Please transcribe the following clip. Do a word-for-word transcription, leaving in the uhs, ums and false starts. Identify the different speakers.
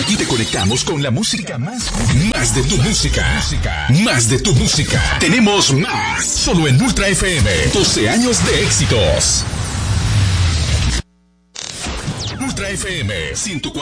Speaker 1: y te conectamos con la música más. Más de tu música. Más de tu música. Tenemos más. Solo en Ultra F M. doce años de éxitos. Ultra F M ciento cuatro.